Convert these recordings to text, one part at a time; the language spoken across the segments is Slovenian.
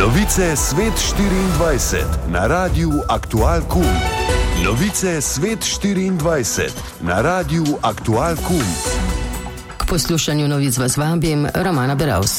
Novice Svet 24 na Radiu Aktual Kum. Novice Svet 24 na Radiu Aktual Kum. K poslušanju novic vas vabim, Romana Beravs.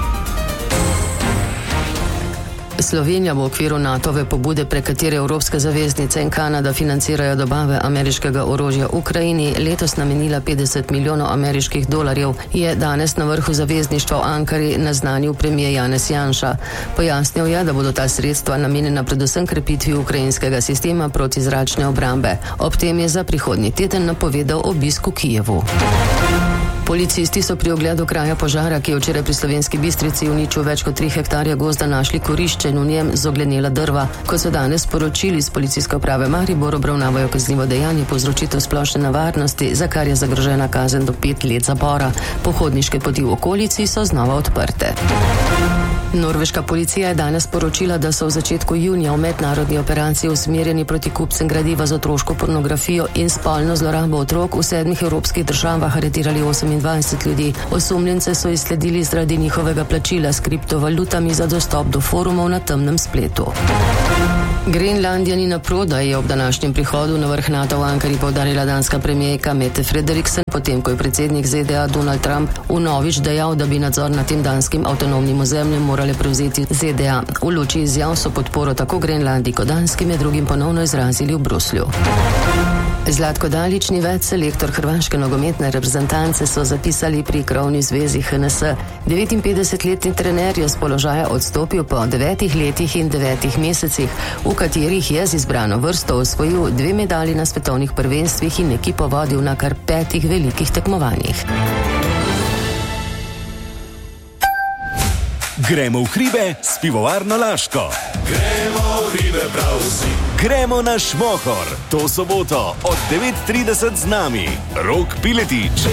Slovenija v okviru NATO-ve pobude, prek katere evropske zaveznice in Kanada financirajo dobave ameriškega orožja Ukrajini, letos namenila 50 milijonov ameriških dolarjev, je danes na vrhu zavezništva v Ankari naznanil premier Janez Janša. Pojasnil je, da bodo ta sredstva namenjena predvsem krepitvi ukrajinskega sistema protizračne obrambe. Ob tem je za prihodnji teden napovedal obisk v Kijevu. Policisti so pri ogledu kraja požara, ki je včeraj pri Slovenski Bistrici uničil več kot 3 hektarja gozda, našli kurišče in v njem zoglenela drva. Kot so danes sporočili iz policijske uprave Maribor, obravnavajo kaznivo dejanje povzročitev splošne nevarnosti, za kar je zagrožena kazen do 5 let zapora. Pohodniške poti v okolici so znova odprte. Norveška policija je danes poročila, da so v začetku junija v mednarodni operaciji usmerjeni proti kupcem gradiva z otroško pornografijo in spolno zlorabo otrok v 7 evropskih državah aretirali 28 ljudi. Osumljence so izsledili zaradi njihovega plačila s kriptovalutami za dostop do forumov na temnem spletu. Grenlandija ni na prodaj, je ob današnjem prihodu na vrh NATO v Ankari poudarila danska premijerka Mette Frederiksen, potem ko je predsednik ZDA Donald Trump vnovič dejal, da bi nadzor nad tem danskim avtonomnim ozemljem morale prevzeti ZDA. V luči izjav so podporo tako Grenlandiji kot Danski med drugim ponovno izrazili v Bruslju. Zlatko Dalić ni več selektor hrvaške nogometne reprezentance, so zapisali pri krovni zvezi HNS. 59-letni trener je z položaja odstopil po 9 letih in 9 mesecih, v katerih je z izbrano vrsto osvojil 2 medalji na svetovnih prvenstvih in ekipo vodil na kar 5 velikih tekmovanjih. Gremo v hribe s pivovarno Laško. Gremo v hribe prav vsi. Gremo na Šmohor. To soboto od 9:30 z nami Rok Piletič.